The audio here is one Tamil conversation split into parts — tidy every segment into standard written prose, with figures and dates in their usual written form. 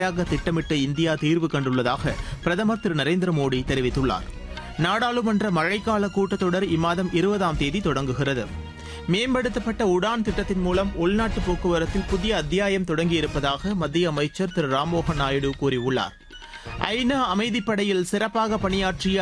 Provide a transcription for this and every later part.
திட்டமிட்டு இந்தியா தீர்வு கண்டுள்ளதாக பிரதமர் திரு நரேந்திர மோடி தெரிவித்துள்ளார். நாடாளுமன்ற மழைக்கால கூட்டத்தொடர் இம்மாதம் 20ஆம் தேதி தொடங்குகிறது. மேம்படுத்தப்பட்ட உடான் திட்டத்தின் மூலம் உள்நாட்டு போக்குவரத்தில் புதிய அத்தியாயம் தொடங்கியிருப்பதாக மத்திய அமைச்சர் திரு ராம்மோகன் நாயுடு கூறியுள்ளார். ஐநா அமைதிப்படையில் சிறப்பாக பணியாற்றிய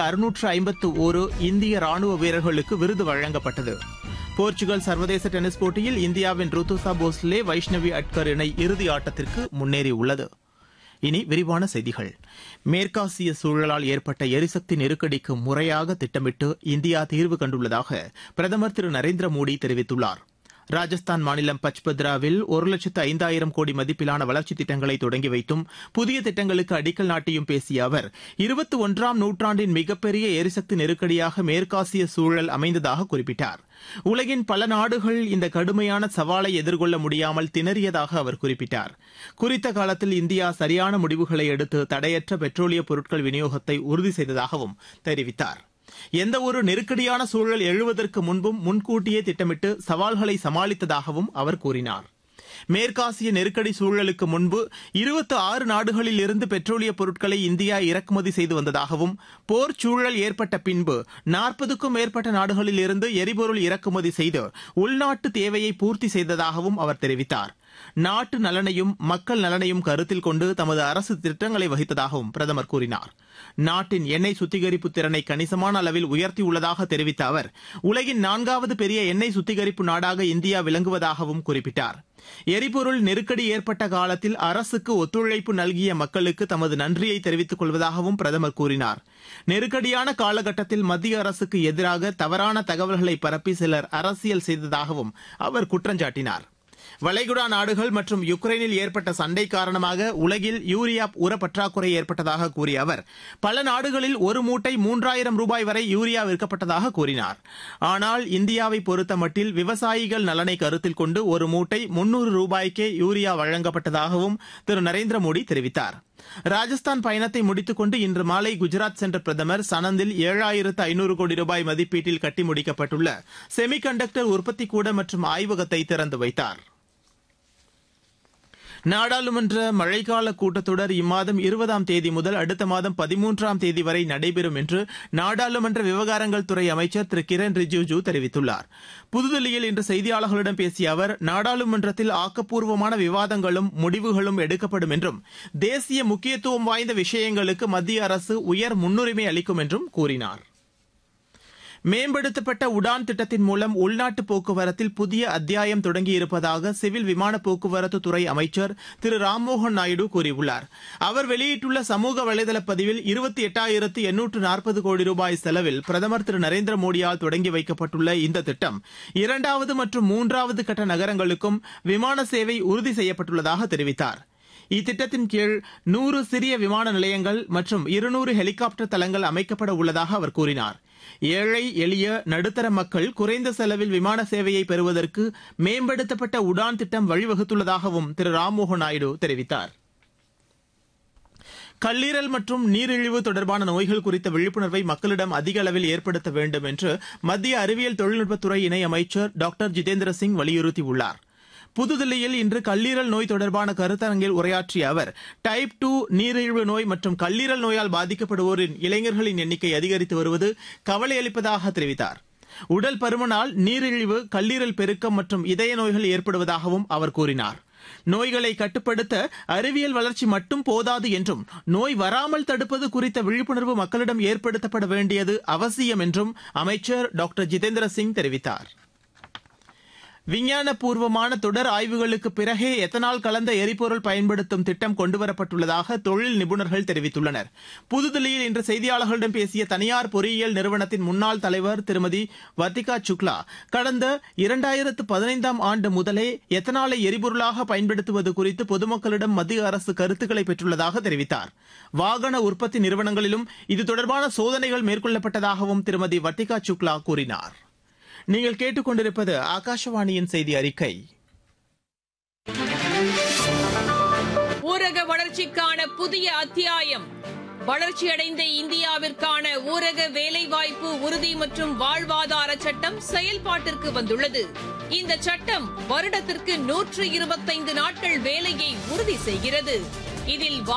651 இந்திய ராணுவ வீரர்களுக்கு விருது வழங்கப்பட்டது. போர்ச்சுகல் சர்வதேச டென்னிஸ் போட்டியில் இந்தியாவின் ருத்துசா போஸ்லே, வைஷ்ணவி அட்கர் இணை இறுதி ஆட்டத்திற்கு முன்னேறியுள்ளது. இனி விரிவான செய்திகள். மேற்காசிய சூழலால் ஏற்பட்ட எரிசக்தி நெருக்கடிக்கு முறையாக திட்டமிட்டு இந்தியா தீர்வு கண்டுள்ளதாக பிரதமர் திரு நரேந்திர மோடி தெரிவித்துள்ளார். ராஜஸ்தான் மாநிலம் பச்பத்ராவில் 1,05,000 கோடி மதிப்பிலான வளர்ச்சித் திட்டங்களை தொடங்கி வைத்தும் புதிய திட்டங்களுக்கு அடிக்கல் நாட்டியும் பேசிய அவர் 21ஆம் நூற்றாண்டின் மிகப்பெரிய எரிசக்தி நெருக்கடியாக மேற்காசிய சூழல் அமைந்ததாக குறிப்பிட்டார். உலகின் பல நாடுகள் இந்த கடுமையான சவாலை எதிர்கொள்ள முடியாமல் திணறியதாக அவர் குறிப்பிட்டார். குறித்த காலத்தில் இந்தியா சரியான முடிவுகளை எடுத்து தடையற்ற பெட்ரோலிய பொருட்கள் விநியோகத்தை உறுதி செய்ததாகவும் தெரிவித்தார். எந்தவொரு நெருக்கடியான சூழல் எழுவதற்கு முன்பும் முன்கூட்டியே திட்டமிட்டு சவால்களை சமாளித்ததாகவும் அவர் கூறினார். மேற்காசிய நெருக்கடி சூழலுக்கு முன்பு 26 நாடுகளில் இருந்து பெட்ரோலிய பொருட்களை இந்தியா இறக்குமதி செய்து வந்ததாகவும், போர் சூழல் ஏற்பட்ட பின்பு 40க்கும் மேற்பட்ட நாடுகளில் இருந்து எரிபொருள் இறக்குமதி செய்து உள்நாட்டு தேவையை பூர்த்தி செய்ததாகவும் அவர் தெரிவித்தார். நாட்டு நலனையும் மக்கள் நலனையும் கருத்தில் கொண்டு தமது அரசு திட்டங்களை வகித்ததாகவும் பிரதமர் கூறினார். நாட்டின் எண்ணெய் சுத்திகரிப்பு திறனை கணிசமான அளவில் உயர்த்தியுள்ளதாக தெரிவித்த அவர், உலகின் 4வது பெரிய எண்ணெய் சுத்திகரிப்பு நாடாக இந்தியா விளங்குவதாகவும் குறிப்பிட்டார். எரிபொருள் நெருக்கடி ஏற்பட்ட காலத்தில் அரசுக்கு ஒத்துழைப்பு நல்கிய மக்களுக்கு தமது நன்றியை தெரிவித்துக் கொள்வதாகவும் பிரதமர் கூறினார். நெருக்கடியான காலகட்டத்தில் மத்திய அரசுக்கு எதிராக தவறான தகவல்களை பரப்பி சிலர் அரசியல் செய்ததாகவும் அவர் குற்றஞ்சாட்டினார். வளைகுடா நாடுகள் மற்றும் யுக்ரைனில் ஏற்பட்ட சண்டை காரணமாக உலகில் யூரியா உர பற்றாக்குறை ஏற்பட்டதாக கூறிய அவர், பல நாடுகளில் ஒரு மூட்டை 3000 ரூபாய் வரை யூரியா விற்கப்பட்டதாக கூறினார். ஆனால் இந்தியாவை பொறுத்தமட்டில் விவசாயிகள் நலனை கருத்தில் கொண்டு ஒரு மூட்டை 300 ரூபாய்க்கே யூரியா வழங்கப்பட்டதாகவும் திரு நரேந்திர மோடி தெரிவித்தார். ராஜஸ்தான் பயணத்தை முடித்துக் கொண்டு இன்று மாலை குஜராத் சென்ற பிரதமர் சனந்தில் 7500 கோடி ரூபாய் மதிப்பீட்டில் கட்டி முடிக்கப்பட்டுள்ள செமி கண்டக்டர் உற்பத்தி கூட மற்றும் ஆய்வகத்தை திறந்து வைத்தார். நாடாளுமன்ற மழைக்கால கூட்டத்தொடர் இம்மாதம் 20ஆம் தேதி முதல் அடுத்த மாதம் 13ஆம் தேதி வரை நடைபெறும் என்று நாடாளுமன்ற விவகாரங்கள் துறை அமைச்சர் திரு கிரண் ரிஜிஜூ தெரிவித்துள்ளார். புதுதில்லியில் இன்று செய்தியாளர்களிடம் பேசிய அவர், நாடாளுமன்றத்தில் ஆக்கப்பூர்வமான விவாதங்களும் முடிவுகளும் எடுக்கப்படும் என்றும், தேசிய முக்கியத்துவம் வாய்ந்த விஷயங்களுக்கு மத்திய அரசு உயர் முன்னுரிமை அளிக்கும் என்றும் கூறினார். மேம்படுத்தப்பட்ட உடான் திட்டத்தின் மூலம் உள்நாட்டு போக்குவரத்தில் புதிய அத்தியாயம் தொடங்கியிருப்பதாக சிவில் விமான போக்குவரத்து துறை அமைச்சர் திரு ராம்மோகன் நாயுடு கூறியுள்ளார். அவர் வெளியிட்டுள்ள சமூக வலைதள பதிவில் 28,840 கோடி ரூபாய் செலவில் பிரதமர் திரு நரேந்திர மோடியால் தொடங்கி வைக்கப்பட்டுள்ள இந்த திட்டம் 2வது மற்றும் 3வது கட்ட நகரங்களுக்கும் விமான சேவை உறுதி செய்யப்பட்டுள்ளதாக தெரிவித்தார். இத்திட்டத்தின் கீழ் 100 சிறிய விமான நிலையங்கள் மற்றும் 200 ஹெலிகாப்டர் தளங்கள் அமைக்கப்பட உள்ளதாக அவர் கூறினார். ஏழை எளிய நடுத்தர மக்கள் குறைந்த செலவில் விமான சேவையை பெறுவதற்கு மேம்படுத்தப்பட்ட உடான் திட்டம் வழிவகுத்துள்ளதாகவும் திரு ராம்மோகன் நாயுடு தெரிவித்தார். கல்லீரல் மற்றும் நீரிழிவு தொடர்பான நோய்கள் குறித்த விழிப்புணர்வை மக்களிடம் அதிக அளவில் ஏற்படுத்த வேண்டும் என்று மத்திய அறிவியல் தொழில்நுட்பத்துறை இணை அமைச்சர் டாக்டர் ஜிதேந்திர சிங் வலியுறுத்தியுள்ளார். புதுதில்லியில் இன்று கல்லீரல் நோய் தொடர்பான கருத்தரங்கில் உரையாற்றிய அவர், டைப் 2 நீரிழிவு நோய் மற்றும் கல்லீரல் நோயால் பாதிக்கப்படுவோரின் இளைஞர்களின் எண்ணிக்கை அதிகரித்து வருவது கவலை அளிப்பதாக தெரிவித்தார். உடல் பருமனால் நீரிழிவு, கல்லீரல் பெருக்கம் மற்றும் இதய நோய்கள் ஏற்படுவதாகவும் அவர் கூறினார். நோய்களை கட்டுப்படுத்த அறிவியல் வளர்ச்சி மட்டும் போதாது என்றும், நோய் வராமல் தடுப்பது குறித்த விழிப்புணர்வு மக்களிடம் ஏற்படுத்தப்பட வேண்டியது அவசியம் என்றும் அமைச்சர் டாக்டர் ஜிதேந்திர சிங் தெரிவித்தார். விஞ்ஞானபூர்வமான தொடர் ஆய்வுகளுக்கு பிறகே எத்தனால் கலந்த எரிபொருள் பயன்படுத்தும் திட்டம் கொண்டுவரப்பட்டுள்ளதாக தொழில் நிபுணர்கள் தெரிவித்துள்ளனர். புதுதில்லியில் இன்று செய்தியாளர்களிடம் பேசிய தனியார் பொறியியல் நிறுவனத்தின் முன்னாள் தலைவர் திருமதி வர்த்திகா சுக்லா, கடந்த 2015ஆம் ஆண்டு முதலே எத்தனாலை எரிபொருளாக பயன்படுத்துவது குறித்து பொதுமக்களிடம் மத்திய அரசு கருத்துக்களை பெற்றுள்ளதாக தெரிவித்தார். வாகன உற்பத்தி நிறுவனங்களிலும் இது தொடர்பான சோதனைகள் மேற்கொள்ளப்பட்டதாகவும் திருமதி வர்த்திகா சுக்லா கூறினார். நீங்கள் கேட்டுக்கொண்டிருப்பது ஆகாஷவாணியின் செய்தி அறிக்கை. ஊரக வளர்ச்சிக்கான புதிய அத்தியாயம். வளர்ச்சியடைந்த இந்தியாவிற்கான ஊரக வேலைவாய்ப்பு உறுதி மற்றும் வாழ்வாதார சட்டம் செயல்பாட்டிற்கு வந்துள்ளது. இந்த சட்டம் வருடத்திற்கு 125 நாட்கள் வேலையை உறுதி செய்கிறது. இதில்